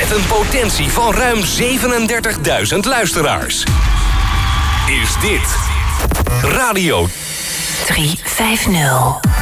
Met een potentie van ruim 37.000 luisteraars. Is dit Radio 350.